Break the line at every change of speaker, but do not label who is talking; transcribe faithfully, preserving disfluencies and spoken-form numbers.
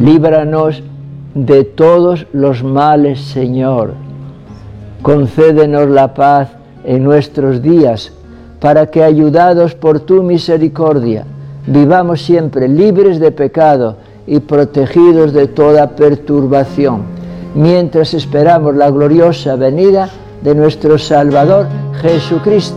líbranos de todos los males, Señor. Concédenos la paz en nuestros días, para que, ayudados por tu misericordia, vivamos siempre libres de pecado y protegidos de toda perturbación, mientras esperamos la gloriosa venida de nuestro Salvador Jesucristo.